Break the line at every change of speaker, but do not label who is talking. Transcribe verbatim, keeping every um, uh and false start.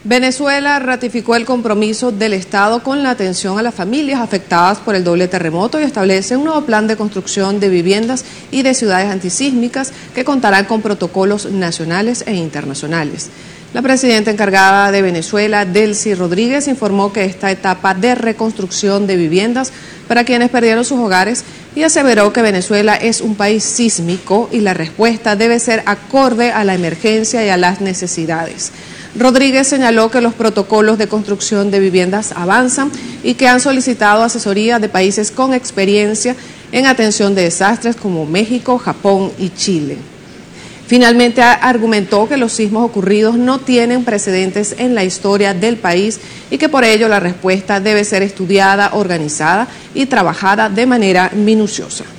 Venezuela ratificó el compromiso del Estado con la atención a las familias afectadas por el doble terremoto y establece un nuevo plan de construcción de viviendas y de ciudades antisísmicas que contarán con protocolos nacionales e internacionales. La presidenta encargada de Venezuela, Delcy Rodríguez, informó que esta etapa de reconstrucción de viviendas para quienes perdieron sus hogares y aseveró que Venezuela es un país sísmico y la respuesta debe ser acorde a la emergencia y a las necesidades. Rodríguez señaló que los protocolos de construcción de viviendas avanzan y que han solicitado asesoría de países con experiencia en atención de desastres como México, Japón y Chile. Finalmente argumentó que los sismos ocurridos no tienen precedentes en la historia del país y que por ello la respuesta debe ser estudiada, organizada y trabajada de manera minuciosa.